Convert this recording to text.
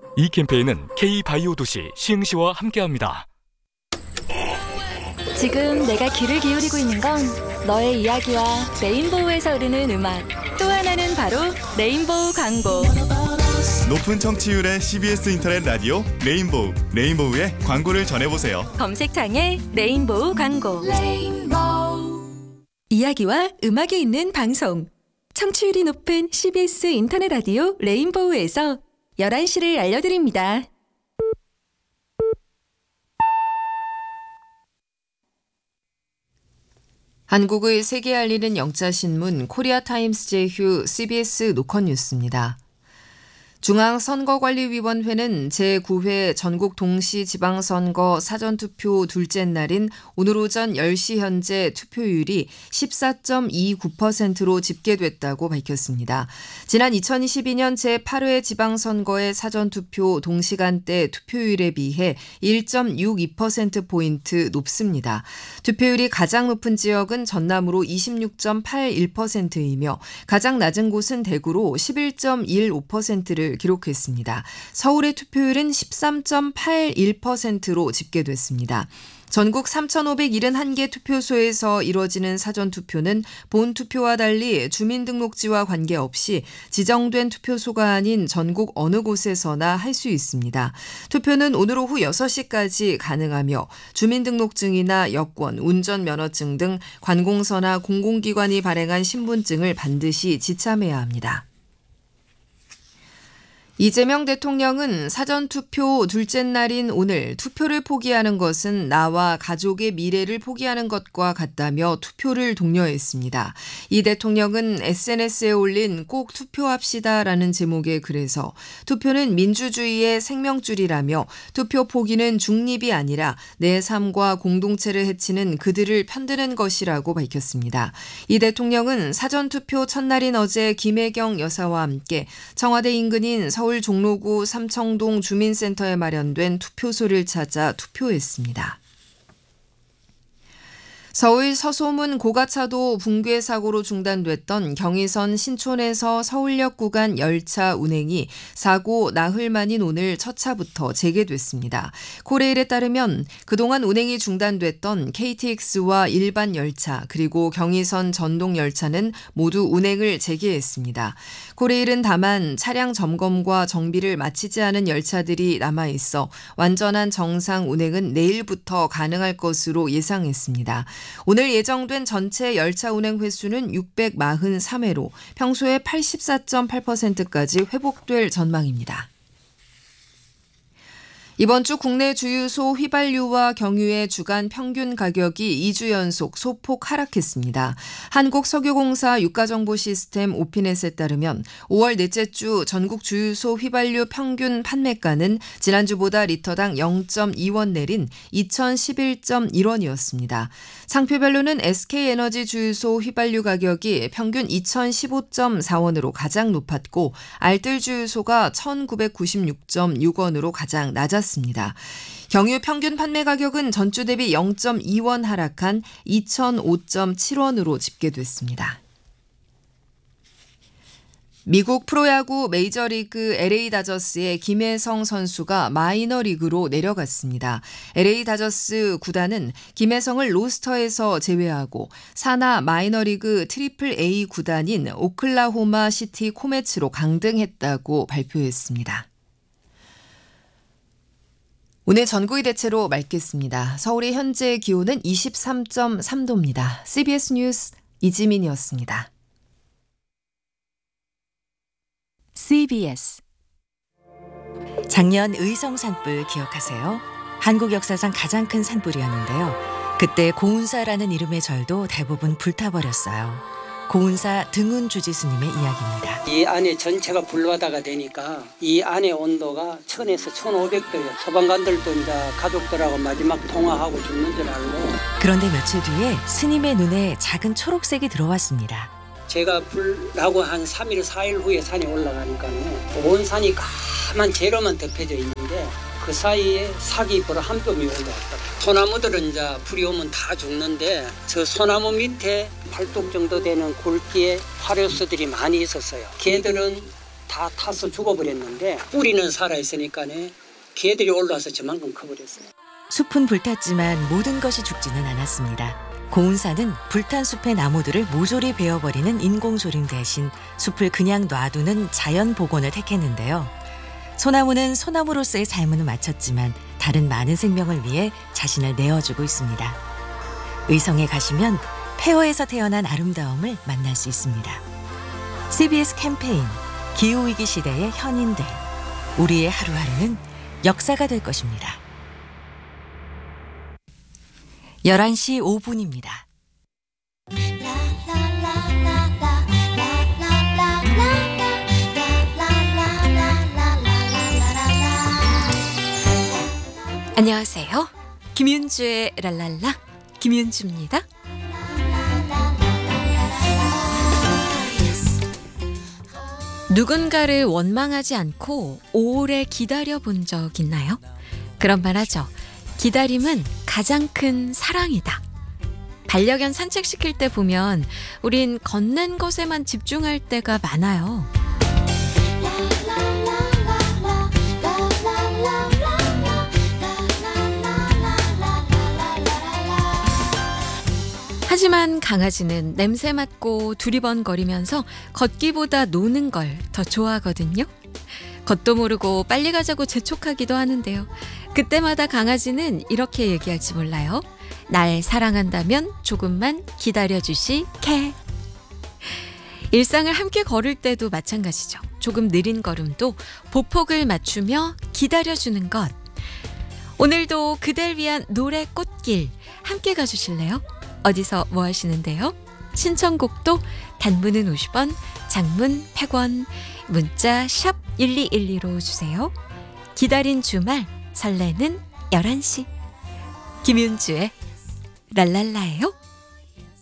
이 캠페인은 K바이오 도시 시흥시와 함께합니다. 지금 내가 귀를 기울이고 있는 건 너의 이야기와 레인보우에서 흐르는 음악, 또 하나는 바로 레인보우 광고. 높은 청취율의 CBS 인터넷 라디오 레인보우, 레인보우의 광고를 전해보세요. 검색창에 레인보우 광고. 이야기와 음악이 있는 방송. 청취율이 높은 CBS 인터넷 라디오 레인보우에서 11시를 알려드립니다. 한국의 세계 알리는 영자신문 코리아타임스 제휴 CBS 노컷 뉴스입니다. 중앙선거관리위원회는 제9회 전국 동시지방선거 사전투표 둘째 날인 오늘 오전 10시 현재 투표율이 14.29%로 집계됐다고 밝혔습니다. 지난 2022년 제8회 지방선거의 사전투표 동시간대 투표율에 비해 1.62%포인트 높습니다. 투표율이 가장 높은 지역은 전남으로 26.81%이며 가장 낮은 곳은 대구로 11.15%를 기록했습니다. 서울의 투표율은 13.81%로 집계됐습니다. 전국 3,571개 투표소에서 이뤄지는 사전투표는 본투표와 달리 주민등록지와 관계없이 지정된 투표소가 아닌 전국 어느 곳에서나 할 수 있습니다. 투표는 오늘 오후 6시까지 가능하며 주민등록증이나 여권, 운전면허증 등 관공서나 공공기관이 발행한 신분증을 반드시 지참해야 합니다. 이재명 대통령은 사전투표 둘째 날인 오늘 투표를 포기하는 것은 나와 가족의 미래를 포기하는 것과 같다며 투표를 독려했습니다. 이 대통령은 SNS에 올린 꼭 투표합시다라는 제목의 글에서 투표는 민주주의의 생명줄이라며 투표 포기는 중립이 아니라 내 삶과 공동체를 해치는 그들을 편드는 것이라고 밝혔습니다. 이 대통령은 사전투표 첫날인 어제 김혜경 여사와 함께 청와대 인근인 서울 종로구 삼청동 주민센터에 마련된 투표소를 찾아 투표했습니다. 서울 서소문 고가차도 붕괴 사고로 중단됐던 경의선 신촌에서 서울역 구간 열차 운행이 사고 나흘 만인 오늘 첫 차부터 재개됐습니다. 코레일에 따르면 그동안 운행이 중단됐던 KTX와 일반 열차 그리고 경의선 전동 열차는 모두 운행을 재개했습니다. 코레일은 다만 차량 점검과 정비를 마치지 않은 열차들이 남아있어 완전한 정상 운행은 내일부터 가능할 것으로 예상했습니다. 오늘 예정된 전체 열차 운행 횟수는 643회로 평소의 84.8%까지 회복될 전망입니다. 이번 주 국내 주유소 휘발유와 경유의 주간 평균 가격이 2주 연속 소폭 하락했습니다. 한국석유공사 유가정보시스템 오피넷에 따르면 5월 넷째 주 전국 주유소 휘발유 평균 판매가는 지난주보다 리터당 0.2원 내린 2,011.1원이었습니다. 상표별로는 SK에너지 주유소 휘발유 가격이 평균 2,015.4원으로 가장 높았고 알뜰 주유소가 1,996.6원으로 가장 낮았습니다. 경유 평균 판매 가격은 전주 대비 0.2원 하락한 2,005.7원으로 집계됐습니다. 미국 프로야구 메이저리그 LA 다저스의 김혜성 선수가 마이너리그로 내려갔습니다. LA 다저스 구단은 김혜성을 로스터에서 제외하고 산하 마이너리그 트리플 A 구단인 오클라호마 시티 코메츠로 강등했다고 발표했습니다. 오늘 전국이 대체로 맑겠습니다. 서울의 현재 기온은 23.3도입니다. CBS 뉴스 이지민이었습니다. CBS 작년 의성 산불 기억하세요? 한국 역사상 가장 큰 산불이었는데요. 그때 고운사라는 이름의 절도 대부분 불타버렸어요. 고운사 등운 주지스님의 이야기입니다. 이 안에 전체가 불바다가 되니까 이 안에 온도가 1000에서 1500도예요. 소방관들도 이제 가족들하고 마지막 통화하고 죽는 줄 알고. 그런데 며칠 뒤에 스님의 눈에 작은 초록색이 들어왔습니다. 제가 불나고 한 3일, 4일 후에 산에 올라가니까요. 온 산이 까만 재로만 덮여져 있는데 그 사이에 사기잎으로 한 뼘이 올라왔더라고요. 소나무들은 이제 불이 오면 다 죽는데 저 소나무 밑에 팔뚝 정도 되는 굵기의 화료수들이 많이 있었어요. 개들은 다 타서 죽어버렸는데 뿌리는 살아있으니까네 개들이 올라와서 저만큼 커버렸어요. 숲은 불탔지만 모든 것이 죽지는 않았습니다. 고운사는 불탄 숲의 나무들을 모조리 베어버리는 인공조림 대신 숲을 그냥 놔두는 자연 복원을 택했는데요. 소나무는 소나무로서의 삶은 마쳤지만 다른 많은 생명을 위해 자신을 내어주고 있습니다. 의성에 가시면 폐허에서 태어난 아름다움을 만날 수 있습니다. CBS 캠페인 기후위기 시대의 현인들, 우리의 하루하루는 역사가 될 것입니다. 11시 5분입니다. 안녕하세요. 김윤주의 랄랄라 김윤주입니다. 누군가를 원망하지 않고 오래 기다려 본 적 있나요? 그런 말 하죠. 기다림은 가장 큰 사랑이다. 반려견 산책시킬 때 보면 우린 걷는 것에만 집중할 때가 많아요. 하지만 강아지는 냄새 맡고 두리번거리면서 걷기보다 노는 걸 더 좋아하거든요. 걷도 모르고 빨리 가자고 재촉하기도 하는데요. 그때마다 강아지는 이렇게 얘기할지 몰라요. 날 사랑한다면 조금만 기다려주시게. 일상을 함께 걸을 때도 마찬가지죠. 조금 느린 걸음도 보폭을 맞추며 기다려주는 것. 오늘도 그댈 위한 노래 꽃길 함께 가주실래요? 어디서 뭐 하시는데요? 신청곡도 단문은 50원, 장문 100원, 문자 샵 1212로 주세요. 기다린 주말, 설레는 11시. 김윤주의 랄랄라예요.